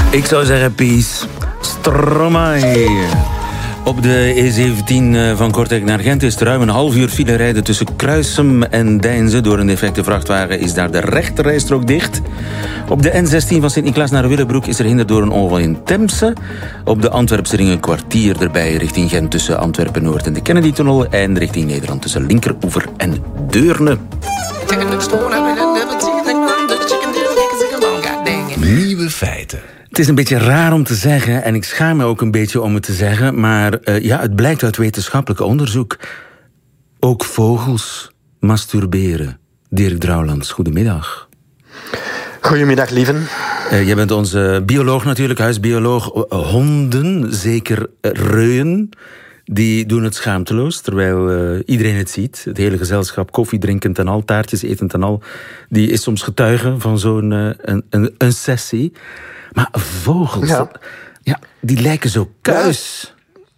Ik zou zeggen peace. Stromae. Op de E17 van Kortrijk naar Gent is het ruim een half uur file rijden tussen Kruisem en Deinze. Door een defecte vrachtwagen is daar de rechterrijstrook dicht. Op de N16 van Sint-Niklaas naar Willebroek is er hinder door een ongeval in Temse. Op de Antwerpse ring een kwartier erbij richting Gent tussen Antwerpen-Noord en de Kennedy-tunnel. En richting Nederland tussen Linkeroever en Deurne. Nieuwe feiten. Het is een beetje raar om te zeggen, en ik schaam me ook een beetje om het te zeggen, maar het blijkt uit wetenschappelijk onderzoek. Ook vogels masturberen. Dirk Drouwlands, goedemiddag. Goedemiddag, lieven. Jij bent onze bioloog natuurlijk, huisbioloog. Honden, zeker reuën, die doen het schaamteloos, terwijl iedereen het ziet. Het hele gezelschap, koffie drinkend en al, taartjes etend en al, die is soms getuige van zo'n een sessie. Maar vogels, die lijken zo kuis.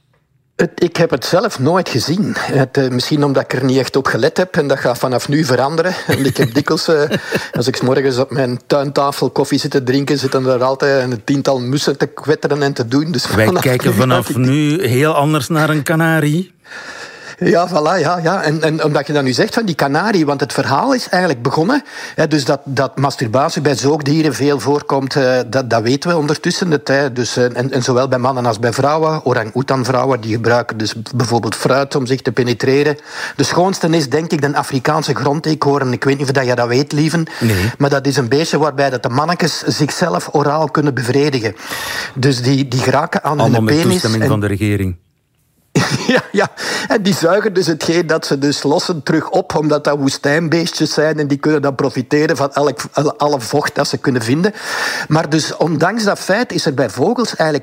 Ik heb het zelf nooit gezien. Misschien omdat ik er niet echt op gelet heb. En dat gaat vanaf nu veranderen. En ik heb dikwijls, als ik 's morgens op mijn tuintafel koffie zit te drinken, zitten er altijd een 10-tal mussen te kwetteren en te doen. Dus wij kijken vanaf nu heel anders naar een kanarie. Ja, voilà, ja. En omdat je dat nu zegt van die kanarie, want het verhaal is eigenlijk begonnen. Dus dat masturbatie bij zoogdieren veel voorkomt, dat weten we ondertussen. En zowel bij mannen als bij vrouwen. Orang-oetan-vrouwen, die gebruiken dus bijvoorbeeld fruit om zich te penetreren. De schoonste is, denk ik, de Afrikaanse grondeekhoorn. Ik weet niet of je dat weet, lieven. Nee. Maar dat is een beestje waarbij dat de mannetjes zichzelf oraal kunnen bevredigen. Dus die geraken aan hun penis. Allemaal met toestemming van de regering. Ja, en die zuigen dus hetgeen dat ze dus lossen terug op, omdat dat woestijnbeestjes zijn en die kunnen dan profiteren van alle vocht dat ze kunnen vinden. Maar dus ondanks dat feit is er bij vogels eigenlijk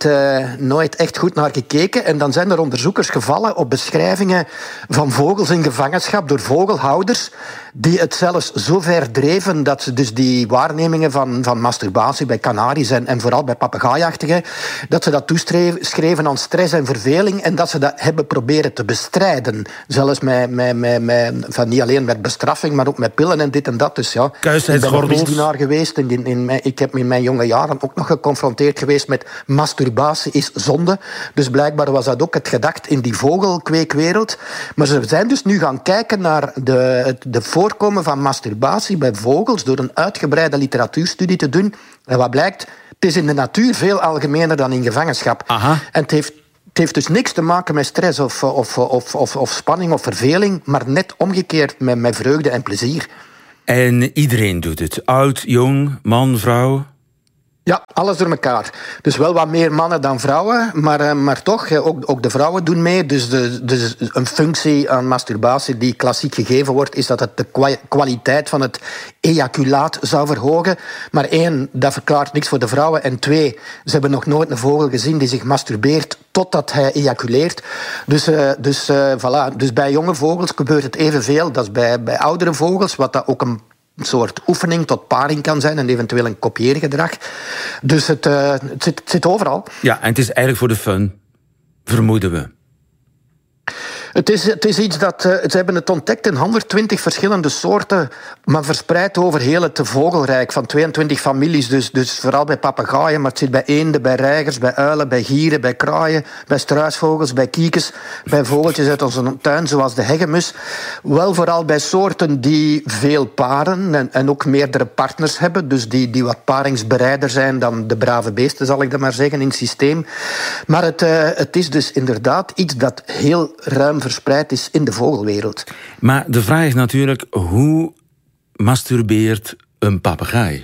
nooit echt goed naar gekeken. En dan zijn er onderzoekers gevallen op beschrijvingen van vogels in gevangenschap door vogelhouders, die het zelfs zo ver dreven dat ze dus die waarnemingen van masturbatie bij kanaries en vooral bij papegaaiachtigen, dat ze dat toeschreven aan stress en verveling en dat ze dat hebben proberen te bestrijden. Zelfs van niet alleen met bestraffing, maar ook met pillen en dit en dat. Dus ja, ik ben ook misdienaar geweest. Ik heb me in mijn jonge jaren ook nog geconfronteerd geweest met masturbatie is zonde. Dus blijkbaar was dat ook het gedacht in die vogelkweekwereld. Maar ze zijn dus nu gaan kijken naar de voorkomen van masturbatie bij vogels door een uitgebreide literatuurstudie te doen. En wat blijkt, het is in de natuur veel algemener dan in gevangenschap. Aha. En het heeft dus niks te maken met stress of spanning of verveling, maar net omgekeerd met vreugde en plezier. En iedereen doet het. Oud, jong, man, vrouw. Ja, alles door elkaar. Dus wel wat meer mannen dan vrouwen, maar toch, ook de vrouwen doen mee. Dus een functie aan masturbatie die klassiek gegeven wordt, is dat het de kwaliteit van het ejaculaat zou verhogen. Maar 1, dat verklaart niks voor de vrouwen. En 2, ze hebben nog nooit een vogel gezien die zich masturbeert totdat hij ejaculeert. Voilà. Dus bij jonge vogels gebeurt het evenveel. Dat is bij oudere vogels, wat dat ook een soort oefening tot paring kan zijn en eventueel een kopieergedrag. Dus het zit overal. Ja, en het is eigenlijk voor de fun, vermoeden we. Het is iets dat... ze hebben het ontdekt in 120 verschillende soorten, maar verspreid over heel het vogelrijk van 22 families. Dus vooral bij papegaaien, maar het zit bij eenden, bij reigers, bij uilen, bij gieren, bij kraaien, bij struisvogels, bij kiekens, bij vogeltjes uit onze tuin, zoals de hegemus. Wel vooral bij soorten die veel paren en ook meerdere partners hebben, dus die wat paringsbereider zijn dan de brave beesten, zal ik dat maar zeggen, in het systeem. Maar het is dus inderdaad iets dat heel ruim verspreid is in de vogelwereld. Maar de vraag is natuurlijk, hoe masturbeert een papegaai?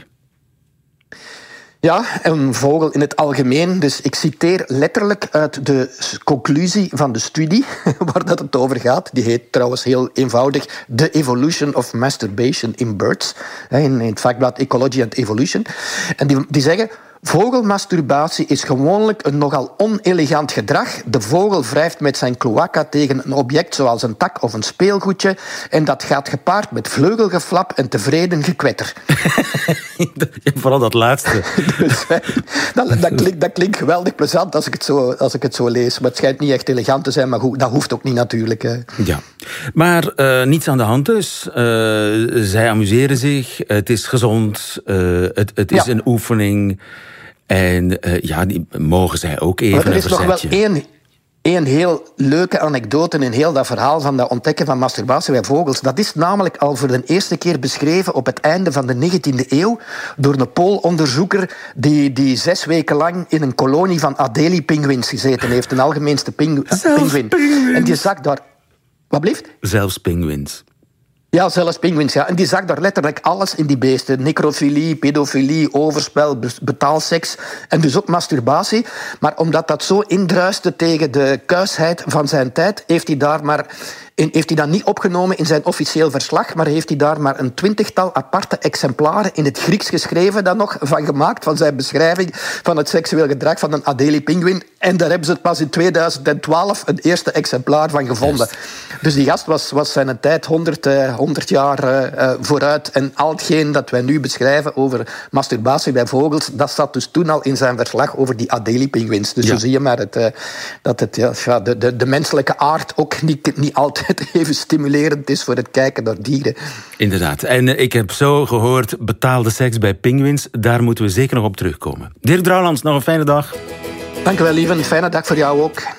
Ja, een vogel in het algemeen. Dus ik citeer letterlijk uit de conclusie van de studie waar dat het over gaat. Die heet trouwens heel eenvoudig The Evolution of Masturbation in Birds. In het vakblad Ecology and Evolution. En die zeggen: vogelmasturbatie is gewoonlijk een nogal onelegant gedrag. De vogel wrijft met zijn cloaca tegen een object zoals een tak of een speelgoedje en dat gaat gepaard met vleugelgeflap en tevreden gekwetter. Vooral dat laatste. Dus, dat klinkt geweldig plezant als ik het zo lees. Maar het schijnt niet echt elegant te zijn, maar goed, dat hoeft ook niet natuurlijk. Ja. Maar niets aan de hand dus. Zij amuseren zich, het is gezond, het is een oefening. En die mogen zij ook even maar er is een nog wel verzetje. één heel leuke anekdote in heel dat verhaal van dat ontdekken van masturbatie bij vogels. Dat is namelijk al voor de eerste keer beschreven op het einde van de 19e eeuw door een Poolonderzoeker die 6 weken lang in een kolonie van Adélie-pinguïns gezeten heeft. Een algemeenste pinguïn. En die zag daar... Wat blieft? Zelfs pinguïns. Ja, zelfs pinguïns, ja. En die zag daar letterlijk alles in die beesten. Necrofilie, pedofilie, overspel, betaalseks en dus ook masturbatie. Maar omdat dat zo indruiste tegen de kuisheid van zijn tijd, heeft hij dat niet opgenomen in zijn officieel verslag, maar heeft hij daar maar een 20-tal aparte exemplaren in het Grieks geschreven dan nog van gemaakt, van zijn beschrijving van het seksueel gedrag van een Adélie-pinguïn. En daar hebben ze het pas in 2012 een eerste exemplaar van gevonden. Yes. Dus die gast was zijn tijd 100 jaar vooruit. En al hetgeen dat wij nu beschrijven over masturbatie bij vogels, dat zat dus toen al in zijn verslag over die Adélie-pinguïns. Dus zo zie je maar dat de menselijke aard ook niet altijd even stimulerend is voor het kijken naar dieren. Inderdaad. En ik heb zo gehoord, betaalde seks bij pinguïns, daar moeten we zeker nog op terugkomen. Dirk Drouwlands, nog een fijne dag. Dank u wel, lieve. Een fijne dag voor jou ook.